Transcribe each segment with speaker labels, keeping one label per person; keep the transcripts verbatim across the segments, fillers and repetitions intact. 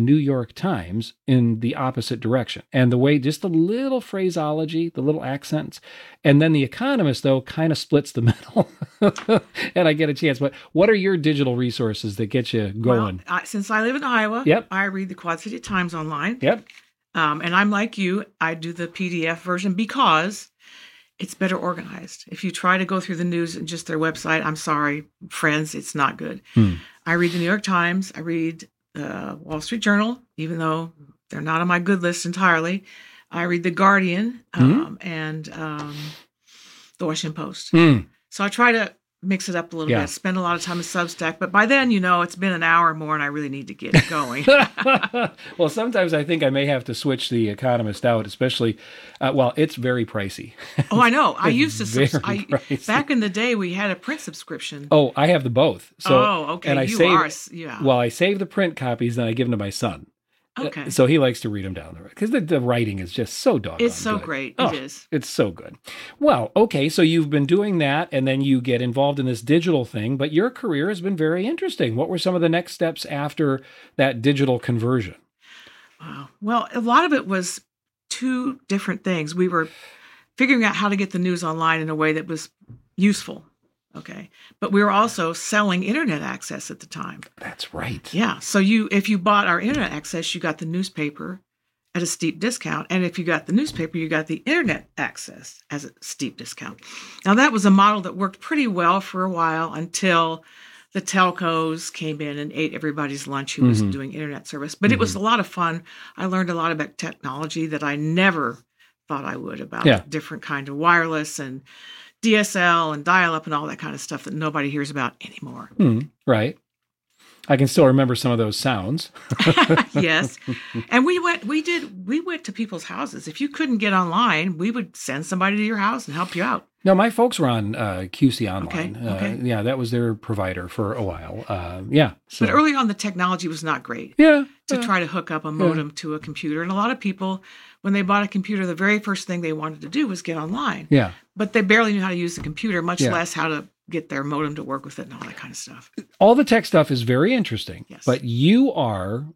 Speaker 1: New York Times in the opposite direction. And the way, just the little phraseology, the little accents. And then The Economist, though, kind of splits the middle. And I get a chance. But what are your digital resources that get you going?
Speaker 2: Well, I, since I live in Iowa,
Speaker 1: Yep.
Speaker 2: I read the Quad City Times online.
Speaker 1: Yep.
Speaker 2: Um, and I'm like you, I do the P D F version because it's better organized. If you try to go through the news and just their website, I'm sorry, friends, it's not good.
Speaker 1: Hmm.
Speaker 2: I read the New York Times. I read the Wall Street Journal, even though they're not on my good list entirely. I read the Guardian um,
Speaker 1: Hmm.
Speaker 2: and um, the Washington Post.
Speaker 1: Hmm.
Speaker 2: So I try to mix it up a little
Speaker 1: Yeah.
Speaker 2: bit, spend a lot of time in Substack. But by then, you know, it's been an hour or more and I really need to get going.
Speaker 1: Well, sometimes I think I may have to switch The Economist out, especially, uh, well, it's very pricey.
Speaker 2: Oh, I know. I
Speaker 1: It's
Speaker 2: used to, subs-
Speaker 1: very
Speaker 2: I,
Speaker 1: pricey.
Speaker 2: back in the day, we had a print subscription.
Speaker 1: Oh, I have the both. So,
Speaker 2: oh, okay.
Speaker 1: and I
Speaker 2: you
Speaker 1: save,
Speaker 2: are, yeah.
Speaker 1: Well, I save the print copies, then I give them to my son.
Speaker 2: Okay.
Speaker 1: So he likes to read them down the road because the, the writing is just so doggone
Speaker 2: It's so
Speaker 1: good.
Speaker 2: great.
Speaker 1: Oh,
Speaker 2: It is.
Speaker 1: It's so good. Well, okay, so you've been doing that, and then you get involved in this digital thing, but your career has been very interesting. What were some of the next steps after that digital conversion?
Speaker 2: Wow. Well, a lot of it was two different things. We were figuring out how to get the news online in a way that was useful. Okay. But we were also selling internet access at the time.
Speaker 1: That's right.
Speaker 2: Yeah. So you, if you bought our internet access, you got the newspaper at a steep discount. And if you got the newspaper, you got the internet access as a steep discount. Now that was a model that worked pretty well for a while until the telcos came in and ate everybody's lunch who was
Speaker 1: Mhm.
Speaker 2: doing internet service. But it was a lot of fun. I learned a lot about technology that I never thought I would about
Speaker 1: Yeah.
Speaker 2: different kind of wireless and D S L and dial-up and all that kind of stuff that nobody hears about anymore.
Speaker 1: Hmm, right. I can still remember some of those sounds.
Speaker 2: Yes. And we went we did we went to people's houses. If you couldn't get online, we would send somebody to your house and help you out.
Speaker 1: No, my folks were on uh, Q C Online.
Speaker 2: Okay, okay.
Speaker 1: Uh, yeah, that was their provider for a while. Uh, yeah. So.
Speaker 2: But early on the technology was not great
Speaker 1: yeah.
Speaker 2: to
Speaker 1: yeah.
Speaker 2: try to hook up a modem to a computer. And a lot of people, when they bought a computer, the very first thing they wanted to do was get online.
Speaker 1: Yeah.
Speaker 2: But they barely knew how to use the computer, much
Speaker 1: Yeah.
Speaker 2: less how to get their modem to work with it and all that kind of stuff.
Speaker 1: All the tech stuff is very interesting.
Speaker 2: Yes.
Speaker 1: But you are,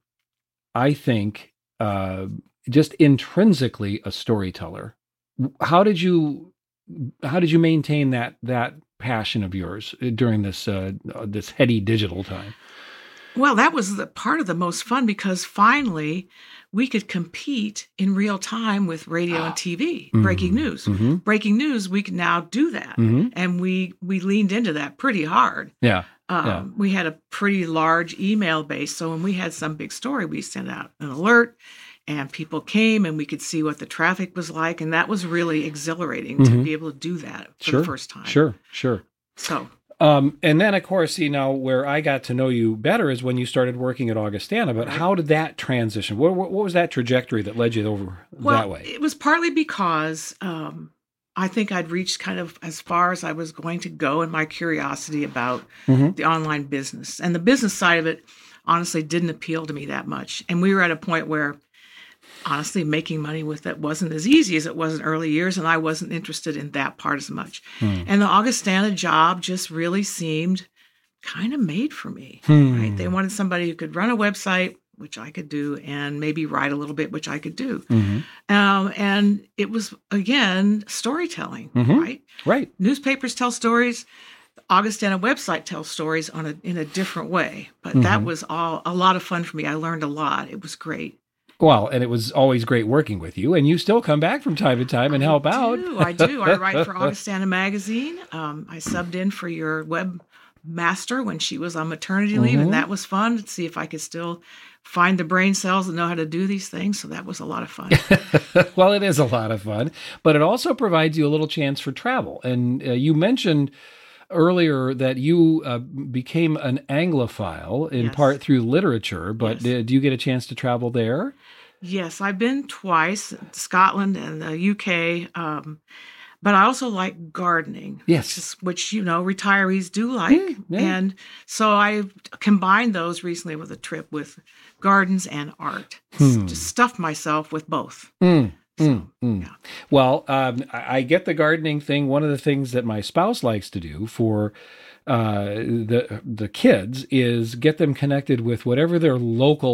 Speaker 1: I think, uh, just intrinsically a storyteller. How did you how did you maintain that that passion of yours during this uh, this heady digital time?
Speaker 2: Well, that was the part of the most fun because finally we could compete in real time with radio and T V, breaking news.
Speaker 1: Mm-hmm.
Speaker 2: Breaking news, we can now do that.
Speaker 1: Mm-hmm.
Speaker 2: And we we leaned into that pretty hard.
Speaker 1: Yeah.
Speaker 2: Um,
Speaker 1: Yeah.
Speaker 2: We had a pretty large email base. So when we had some big story, we sent out an alert and people came and we could see what the traffic was like. And that was really exhilarating
Speaker 1: Mhm.
Speaker 2: to be able to do that for
Speaker 1: Sure.
Speaker 2: the first time.
Speaker 1: Sure. Sure.
Speaker 2: So
Speaker 1: Um, and then, of course, you know, where I got to know you better is when you started working at Augustana. But
Speaker 2: Right.
Speaker 1: how did that transition? What, what, what was that trajectory that led you over
Speaker 2: well,
Speaker 1: that way?
Speaker 2: it was partly because um, I think I'd reached kind of as far as I was going to go in my curiosity about
Speaker 1: Mhm.
Speaker 2: the online business. And the business side of it, honestly, didn't appeal to me that much. And we were at a point where, honestly, making money with it wasn't as easy as it was in early years, and I wasn't interested in that part as much.
Speaker 1: Hmm.
Speaker 2: And the Augustana job just really seemed kind of made for me,
Speaker 1: Hmm.
Speaker 2: right? They wanted somebody who could run a website, which I could do, and maybe write a little bit, which I could do.
Speaker 1: Mhm.
Speaker 2: Um, and it was, again, storytelling,
Speaker 1: Mhm.
Speaker 2: right?
Speaker 1: Right.
Speaker 2: Newspapers tell stories. The Augustana website tells stories on a, in a different way. But that
Speaker 1: Mhm.
Speaker 2: was all a lot of fun for me. I learned a lot. It was great.
Speaker 1: Well, and it was always great working with you, and you still come back from time to time and help
Speaker 2: I
Speaker 1: out.
Speaker 2: do, I do. I write for Augustana Magazine. Um, I subbed in for your webmaster when she was on maternity leave,
Speaker 1: Mhm.
Speaker 2: and that was fun to see if I could still find the brain cells that know how to do these things. So that was a lot of fun.
Speaker 1: Well, it is a lot of fun, but it also provides you a little chance for travel. And uh, you mentioned earlier that you uh, became an Anglophile in
Speaker 2: Yes.
Speaker 1: part through literature, but
Speaker 2: Yes.
Speaker 1: uh, do you get a chance to travel there?
Speaker 2: Yes, I've been twice, Scotland and the U K. Um, but I also like gardening.
Speaker 1: Yes.
Speaker 2: Which, is, which, you know, retirees do like.
Speaker 1: Mm, yeah.
Speaker 2: And so I combined those recently with a trip with gardens and art. S-
Speaker 1: Hmm.
Speaker 2: Just stuffed myself with both.
Speaker 1: Mm,
Speaker 2: So,
Speaker 1: mm, mm.
Speaker 2: yeah.
Speaker 1: Well, um, I I get the gardening thing. One of the things that my spouse likes to do for uh, the the kids is get them connected with whatever their local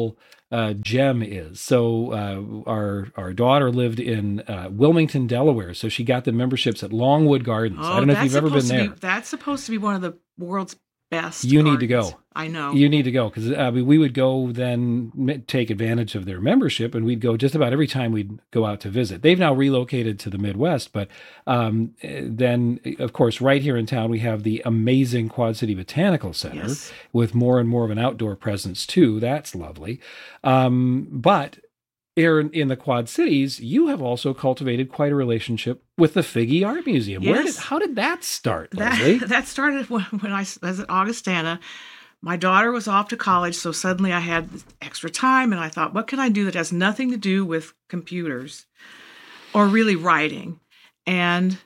Speaker 1: uh, gem is. So uh, our our daughter lived in uh, Wilmington, Delaware, so she got the memberships at Longwood Gardens.
Speaker 2: Oh,
Speaker 1: I don't know if
Speaker 2: that's
Speaker 1: you've ever been
Speaker 2: supposed to
Speaker 1: there.
Speaker 2: be, that's supposed to be one of the world's best.
Speaker 1: You need to
Speaker 2: gardens.
Speaker 1: go.
Speaker 2: I know.
Speaker 1: You need to go because I mean, we would go then m- take advantage of their membership, and we'd go just about every time we'd go out to visit. They've now relocated to the Midwest, but um, eh, then, of course, right here in town, we have the amazing Quad City Botanical Center
Speaker 2: Yes.
Speaker 1: with more and more of an outdoor presence, too. That's lovely. Um, but here in, in the Quad Cities, you have also cultivated quite a relationship with the Figge Art Museum. Where did
Speaker 2: Yes.
Speaker 1: how did that start, Leslie?
Speaker 2: That, that started when, when I was at Augustana. My daughter was off to college, so suddenly I had extra time, and I thought, what can I do that has nothing to do with computers or really writing? And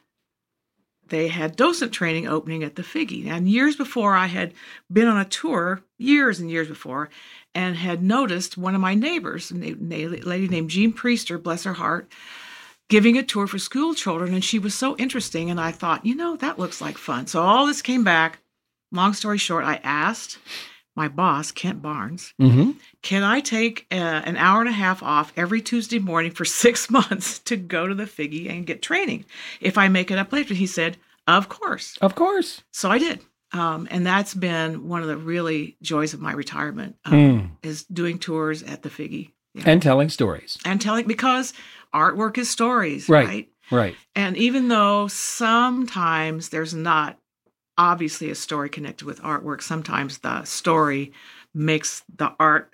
Speaker 2: they had docent training opening at the Figge. And years before, I had been on a tour, years and years before, and had noticed one of my neighbors, a lady named Jean Priester, bless her heart, giving a tour for school children, and she was so interesting, and I thought, you know, that looks like fun. So all this came back. Long story short, I asked my boss, Kent Barnes,
Speaker 1: Mm-hmm.
Speaker 2: can I take uh, an hour and a half off every Tuesday morning for six months to go to the Figge and get training if I make it up later? He said, of course.
Speaker 1: Of course.
Speaker 2: So I did. Um, and that's been one of the really joys of my retirement, um,
Speaker 1: Mm.
Speaker 2: is doing tours at the Figge. Yeah.
Speaker 1: And telling stories.
Speaker 2: And telling, because artwork is stories,
Speaker 1: Right.
Speaker 2: right?
Speaker 1: Right.
Speaker 2: And even though sometimes there's not obviously a story connected with artwork, sometimes the story makes the art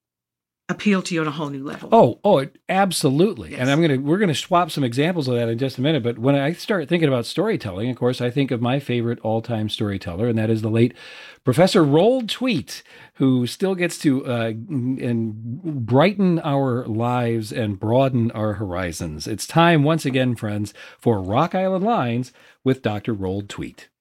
Speaker 2: appeal to you on a whole new level.
Speaker 1: Oh, oh, it- absolutely.
Speaker 2: Yes.
Speaker 1: And I'm gonna we're gonna swap some examples of that in just a minute. But when I start thinking about storytelling, of course, I think of my favorite all-time storyteller, and that is the late Professor Roald Tweet, who still gets to uh, and brighten our lives and broaden our horizons. It's time once again, friends, for Rock Island Lines with Doctor Roald Tweet.